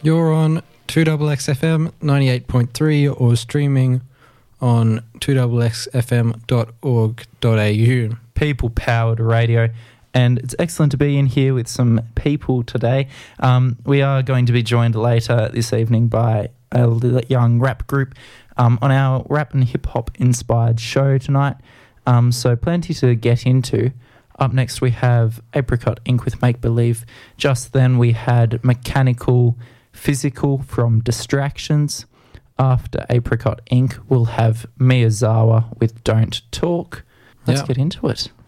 You're on 2XXFM 98.3 or streaming on 2XXFM.org.au. People-powered radio. And it's excellent to be in here with some people today. We are going to be joined later this evening by a young rap group on our rap and hip-hop inspired show tonight. So plenty to get into. Up next we have Apricot Inc. with Make Believe. Just then we had Mechanical Physical from Distractions. After Apricot Inc. we'll have Miyazawa with Don't Talk. Let's get into it.